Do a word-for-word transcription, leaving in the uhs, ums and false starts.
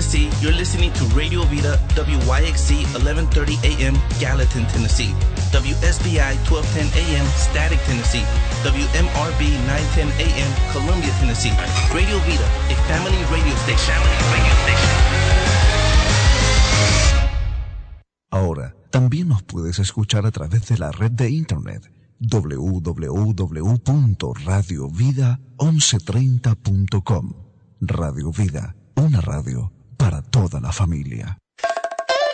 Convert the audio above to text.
C, you're listening to Radio Vida W Y X C eleven thirty A M Gallatin, Tennessee, W S B I twelve ten A M Static, Tennessee, W M R B nine ten A M Columbia, Tennessee. Radio Vida, a family radio station. Family radio station. Ahora, también nos puedes escuchar a través de la red de internet doble u doble u doble u punto radio vida once treinta punto com. Radio Vida, una radio para toda la familia.